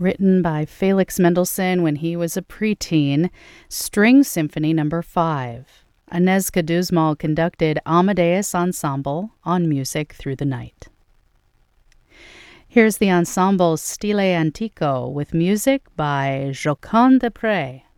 written by Felix Mendelssohn when he was a preteen, String Symphony No. 5. Aneska Duzmal conducted Amadeus Ensemble on Music Through the Night. Here's the ensemble Stile Antico with music by Jocond Desprez.